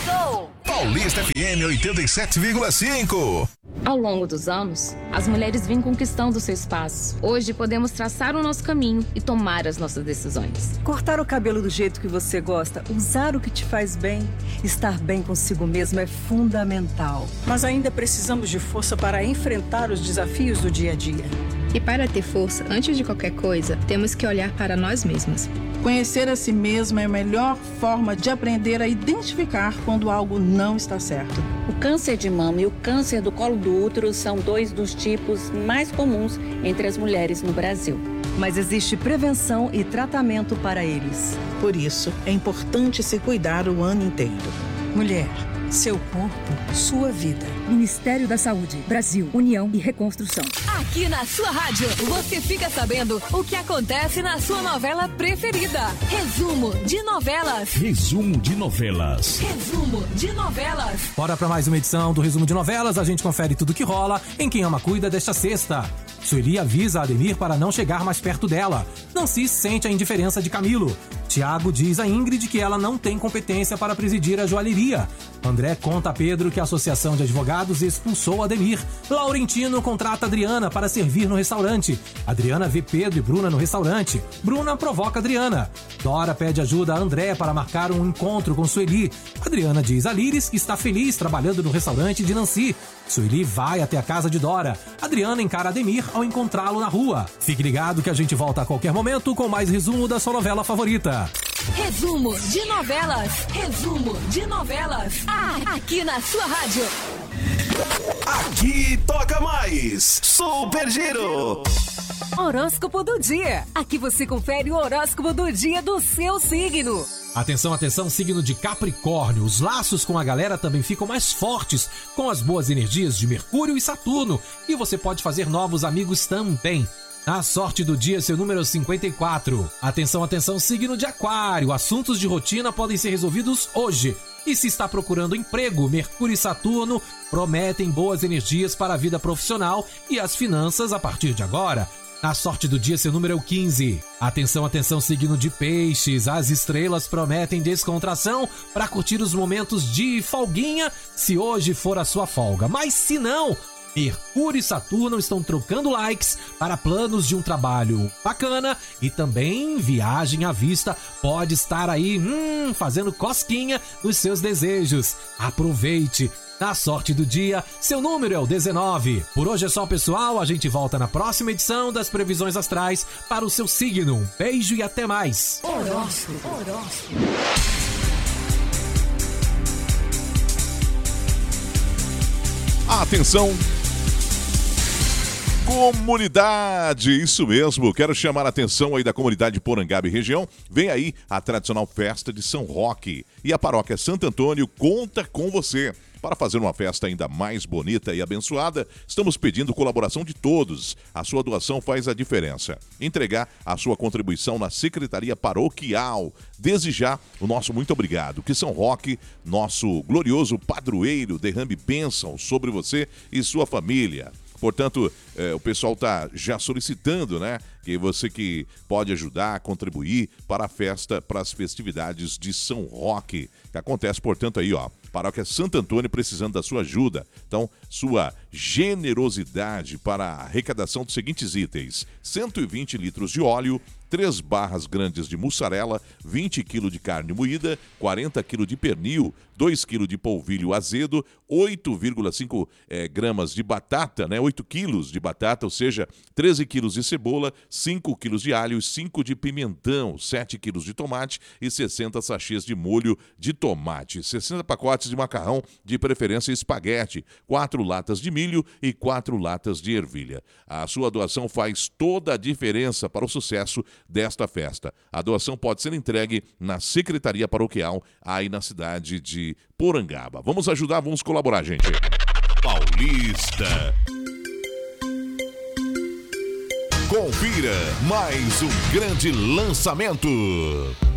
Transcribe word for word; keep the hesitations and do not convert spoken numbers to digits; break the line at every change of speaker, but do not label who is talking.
Sou
Paulista F M oitenta e sete vírgula cinco.
Ao longo dos anos, as mulheres vêm conquistando seu espaço. Hoje podemos traçar o nosso caminho e tomar as nossas decisões.
Cortar o cabelo do jeito que você gosta, usar o que te faz bem, estar bem consigo mesmo é fundamental.
Mas ainda precisamos de força para enfrentar os desafios do dia a dia.
E para ter força, antes de qualquer coisa, temos que olhar para nós mesmas.
Conhecer a si mesma é a melhor forma de aprender a identificar quando algo não está certo.
O câncer de mama e o câncer do colo do útero são dois dos tipos mais comuns entre as mulheres no Brasil.
Mas existe prevenção e tratamento para eles.
Por isso, é importante se cuidar o ano inteiro. Mulher, seu corpo, sua vida.
Ministério da Saúde, Brasil, União e Reconstrução.
Aqui na sua rádio, você fica sabendo o que acontece na sua novela preferida. Resumo de novelas.
Resumo de novelas.
Resumo de novelas.
Bora pra mais uma edição do Resumo de Novelas. A gente confere tudo que rola em Quem Ama Cuida desta sexta. Sueli avisa a Ademir para não chegar mais perto dela. Nancy sente a indiferença de Camilo. Tiago diz a Ingrid que ela não tem competência para presidir a joalheria. André conta a Pedro que a Associação de Advogados expulsou Ademir. Laurentino contrata Adriana para servir no restaurante. Adriana vê Pedro e Bruna no restaurante. Bruna provoca Adriana. Dora pede ajuda a André para marcar um encontro com Sueli. Adriana diz a Líris que está feliz trabalhando no restaurante de Nancy. Sueli vai até a casa de Dora. Adriana encara Ademir ao encontrá-lo na rua. Fique ligado que a gente volta a qualquer momento com mais resumo da sua novela favorita.
Resumo de novelas. Resumo de novelas. Ah, aqui na sua rádio.
Aqui toca mais Super Giro.
Horóscopo do dia. Aqui você confere o horóscopo do dia do seu signo.
Atenção, atenção, signo de Capricórnio. Os laços com a galera também ficam mais fortes com as boas energias de Mercúrio e Saturno. E você pode fazer novos amigos também. A sorte do dia, seu número é cinquenta e quatro. Atenção, atenção, signo de Aquário. Assuntos de rotina podem ser resolvidos hoje. E se está procurando emprego, Mercúrio e Saturno prometem boas energias para a vida profissional e as finanças a partir de agora. A sorte do dia, seu número é o quinze. Atenção, atenção, signo de Peixes. As estrelas prometem descontração para curtir os momentos de folguinha, se hoje for a sua folga. Mas se não, Mercúrio e Saturno estão trocando likes para planos de um trabalho bacana e também viagem à vista pode estar aí hum, fazendo cosquinha nos seus desejos. Aproveite! Na sorte do dia, seu número é o dezenove. Por hoje é só, pessoal. A gente volta na próxima edição das previsões astrais para o seu signo. Um beijo e até mais.
Horóscopo. Horóscopo.
Atenção! Comunidade, isso mesmo, quero chamar a atenção aí da comunidade de Porangaba e região. Vem aí a tradicional festa de São Roque e a paróquia Santo Antônio conta com você. Para fazer uma festa ainda mais bonita e abençoada, estamos pedindo colaboração de todos. A sua doação faz a diferença. Entregar a sua contribuição na Secretaria Paroquial. Desde já, o nosso muito obrigado. Que São Roque, nosso glorioso padroeiro, derrame bênção sobre você e sua família. Portanto, eh, o pessoal está já solicitando, né? Que você que pode ajudar, contribuir para a festa, para as festividades de São Roque. Que acontece, portanto, aí, ó. Paróquia Santo Antônio precisando da sua ajuda. Então, sua generosidade para a arrecadação dos seguintes itens: cento e vinte litros de óleo, três barras grandes de mussarela, vinte quilos de carne moída, quarenta quilos de pernil, dois quilos de polvilho azedo, oito vírgula cinco é, gramas de batata, né? oito quilos de batata, ou seja, treze quilos de cebola, cinco quilos de alho, cinco de pimentão, sete quilos de tomate e sessenta sachês de molho de tomate, sessenta pacotes de macarrão, de preferência espaguete, quatro latas de milho e quatro latas de ervilha. A sua doação faz toda a diferença para o sucesso desta festa. A doação pode ser entregue na Secretaria Paroquial, aí na cidade de Porangaba. Vamos ajudar, vamos colaborar, gente.
Paulista. Confira mais um grande lançamento.